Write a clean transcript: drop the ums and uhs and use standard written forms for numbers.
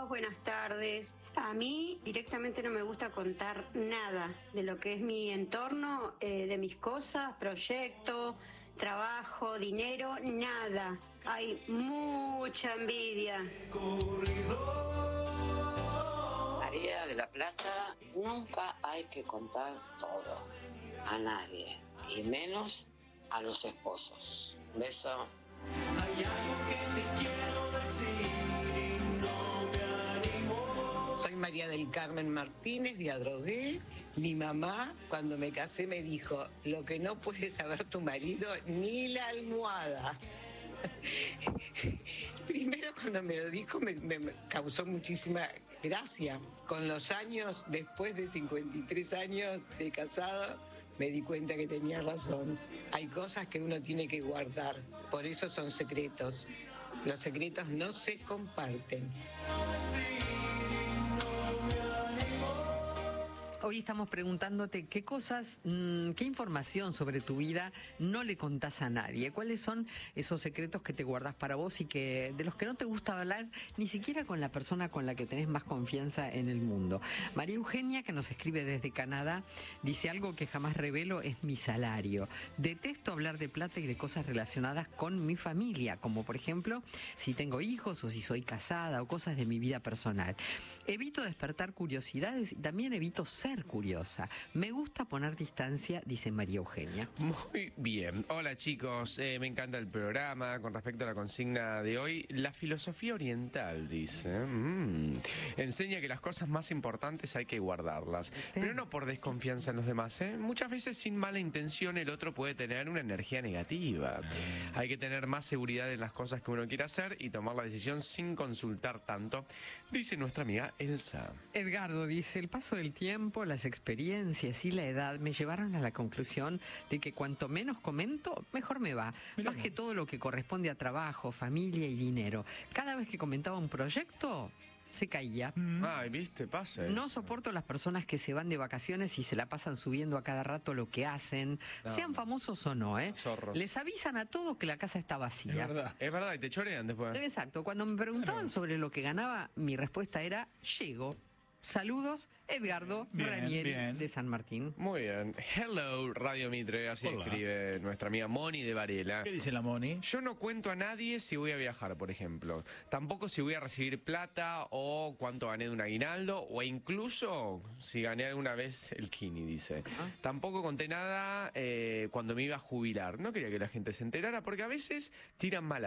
buenas tardes. A mí directamente no me gusta contar nada de lo que es mi entorno, de mis cosas, proyectos, trabajo, dinero, nada. Hay mucha envidia. María de la Plata, nunca hay que contar todo a nadie, y menos a los esposos. Beso. Hay algo que te quiero decir y no me animo. Soy María del Carmen Martínez de Adrogué. Mi mamá, cuando me casé, me dijo: lo que no puede saber tu marido, ni la almohada. Primero, cuando me lo dijo, me causó muchísima gracia. Con los años, después de 53 años de casado, me di cuenta que tenía razón. Hay cosas que uno tiene que guardar, por eso son secretos. Los secretos no se comparten. Hoy estamos preguntándote qué cosas, qué información sobre tu vida no le contás a nadie. ¿Cuáles son esos secretos que te guardas para vos y que de los que no te gusta hablar ni siquiera con la persona con la que tenés más confianza en el mundo? María Eugenia, que nos escribe desde Canadá, dice: algo que jamás revelo es mi salario. Detesto hablar de plata y de cosas relacionadas con mi familia, como por ejemplo si tengo hijos o si soy casada o cosas de mi vida personal. Evito despertar curiosidades y también evito ser curiosa. Me gusta poner distancia, dice María Eugenia. Muy bien. Hola chicos, me encanta el programa. Con respecto a la consigna de hoy, la filosofía oriental dice, enseña que las cosas más importantes hay que guardarlas, pero no por desconfianza en los demás, ¿eh? Muchas veces sin mala intención el otro puede tener una energía negativa. Hay que tener más seguridad en las cosas que uno quiere hacer y tomar la decisión sin consultar tanto, dice nuestra amiga Elsa. Edgardo dice: el paso del tiempo, las experiencias y la edad me llevaron a la conclusión de que cuanto menos comento, mejor me va. Más que todo lo que corresponde a trabajo, familia y dinero. Cada vez que comentaba un proyecto, se caía. Ay, viste, pasa. No soporto las personas que se van de vacaciones y se la pasan subiendo a cada rato lo que hacen, sean famosos o no, ¿eh? Zorros. Les avisan a todos que la casa está vacía. Es verdad, y te chorean después. Exacto. Cuando me preguntaban sobre lo que ganaba, mi respuesta era: llego. Saludos, Edgardo Ranieri de San Martín. Muy bien. Hello, Radio Mitre, así escribe nuestra amiga Moni de Varela. ¿Qué dice la Moni? Yo no cuento a nadie si voy a viajar, por ejemplo. Tampoco si voy a recibir plata o cuánto gané de un aguinaldo o incluso si gané alguna vez el Kini, dice. Tampoco conté nada cuando me iba a jubilar. No quería que la gente se enterara porque a veces tiran mala